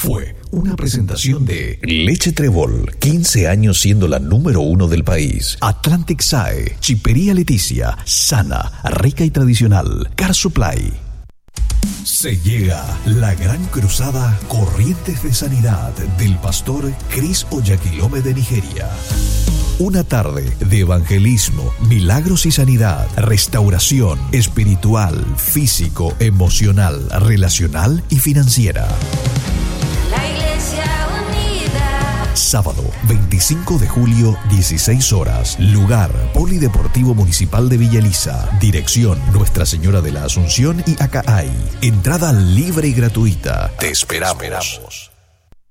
fue una presentación de Leche Trébol, 15 años siendo la número 1 del país. Atlantic SAE, Chipería Leticia, sana, rica y tradicional. Car Supply. Se llega la gran cruzada Corrientes de Sanidad del pastor Chris Oyakhilome de Nigeria. Una tarde de evangelismo, milagros y sanidad, restauración espiritual, físico, emocional, relacional y financiera. La Iglesia Unida. Sábado 25 de julio, 16 horas. Lugar, Polideportivo Municipal de Villa Elisa. Dirección, Nuestra Señora de la Asunción y Acaay. Entrada libre y gratuita. Te esperamos.